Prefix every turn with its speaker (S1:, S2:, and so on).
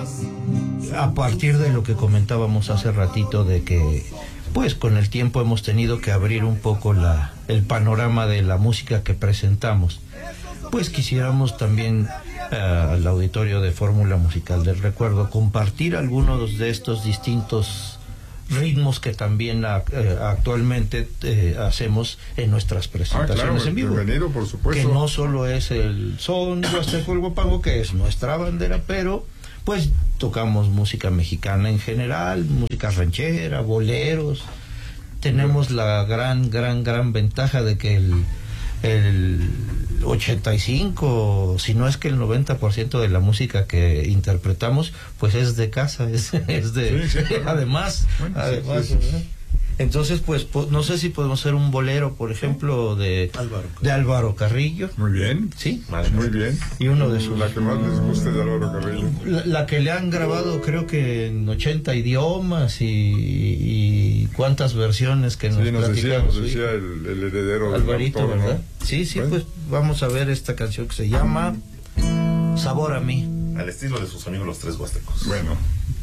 S1: a partir de lo que comentábamos hace ratito, de que pues con el tiempo hemos tenido que abrir un poco el panorama de la música que presentamos, pues quisiéramos también al auditorio de Fórmula Musical del Recuerdo compartir algunos de estos distintos ritmos que también actualmente hacemos en nuestras presentaciones en vivo.
S2: Bienvenido, por supuesto.
S1: Que no solo es el son huasteco, el huapango, que es nuestra bandera, pero pues tocamos música mexicana en general, música ranchera, boleros. Tenemos la gran ventaja de que el 85, si no es que el 90% de la música que interpretamos, pues es de casa, es de...
S2: Sí, claro.
S1: Además,
S2: sí.
S1: Entonces, pues no sé si podemos hacer un bolero, por ejemplo, de Álvaro Carrillo.
S2: Muy bien.
S1: Sí.
S2: Muy bien.
S1: Y uno de sus...
S2: La que más les guste de Álvaro Carrillo.
S1: La que le han grabado creo que en 80 idiomas y cuántas versiones que nos
S2: nos decía
S1: platicamos.
S2: el heredero
S1: Alvarito,
S2: del autor,
S1: ¿verdad?
S2: ¿no?
S1: Sí,
S2: Bueno.
S1: pues vamos a ver esta canción que se llama Sabor a mí.
S3: Al estilo de sus amigos los Tres Huastecos.
S2: Bueno.